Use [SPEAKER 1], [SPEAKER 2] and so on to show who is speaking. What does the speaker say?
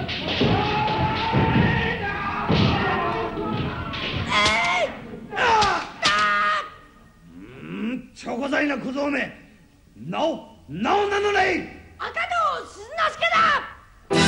[SPEAKER 1] ちょこざいな小僧め、名を名乗れ。
[SPEAKER 2] 赤戸鈴之助だ。